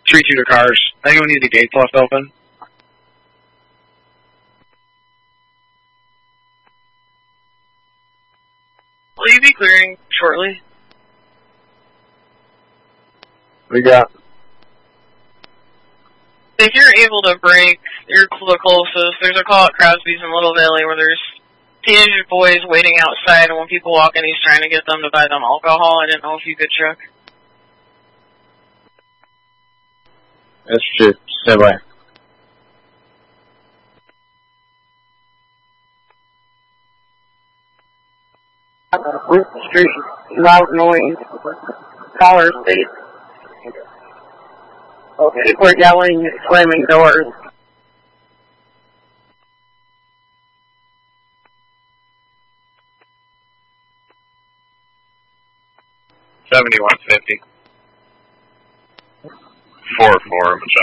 3-2 cars. I think we need the gates left open. Will you be clearing shortly? We got. If you're able to break, you're the closest. There's a call at Crosby's in Little Valley where there's teenage boys waiting outside, and when people walk in, he's trying to get them to buy them alcohol. I didn't know if you could check. That's true. Stand by. Roof Street, loud noise, Collar State. People are yelling and slamming doors. $71.50. 4-4,